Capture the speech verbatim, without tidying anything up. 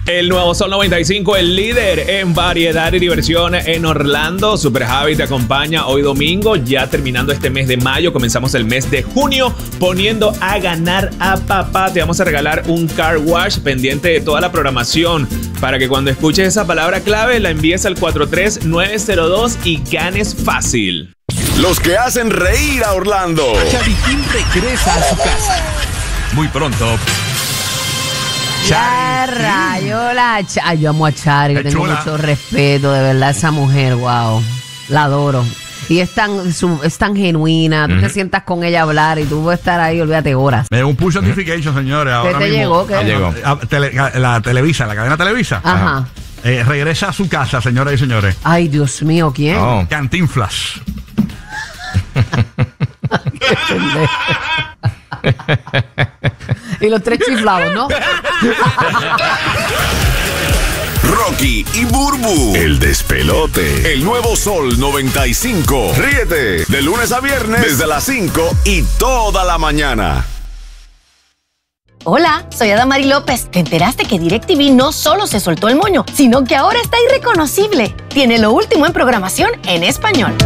El nuevo Sol noventa y cinco, el líder en variedad y diversión en Orlando. Super Javi te acompaña hoy domingo, ya terminando este mes de mayo. Comenzamos el mes de junio poniendo a ganar a papá. Te vamos a regalar un car wash pendiente de toda la programación para que cuando escuches esa palabra clave la envíes al cuatro tres nueve cero dos y ganes fácil. Los que hacen reír a Orlando. Charitín regresa a su casa. Muy pronto. Ya rayo la Ch- Ay, yo amo a Chari, le tengo chula. mucho respeto, de verdad, esa mujer, wow, la adoro. Y es tan, su- es tan genuina, tú te sientas con ella a hablar y tú puedes estar ahí, olvídate horas. Eh, un push notification, señores. Ahora te mismo. llegó? ¿Qué? Ah, llegó. ah, tele- la Televisa, la cadena Televisa. Ajá. Eh, regresa a su casa, señoras y señores. Ay, Dios mío, ¿quién? Oh. Cantinflas. Y los tres chiflados, ¿no? Rocky y Burbu. El despelote. El nuevo Sol noventa y cinco. Ríete de lunes a viernes desde las cinco y toda la mañana. Hola, soy Adamari López. ¿Te enteraste que DirecTV no solo se soltó el moño, sino que ahora está irreconocible? Tiene lo último en programación en español.